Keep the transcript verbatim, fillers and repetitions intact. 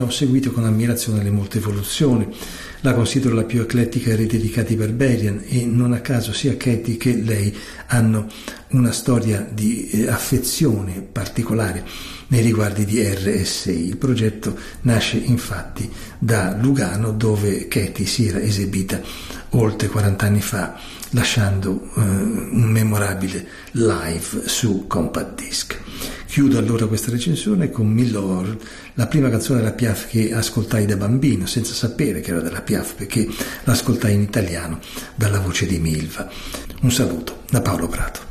Ho seguito con ammirazione le molte evoluzioni, la considero la più eclettica rete di Katy Berberian e non a caso sia Katy che lei hanno una storia di eh, affezione particolare nei riguardi di R S I. Il progetto nasce infatti da Lugano, dove Katy si era esibita oltre quaranta anni fa, lasciando eh, un memorabile live su compact disc. Chiudo allora questa recensione con Milor, la prima canzone della Piaf che ascoltai da bambino, senza sapere che era della Piaf, perché l'ascoltai in italiano dalla voce di Milva. Un saluto da Paolo Prato.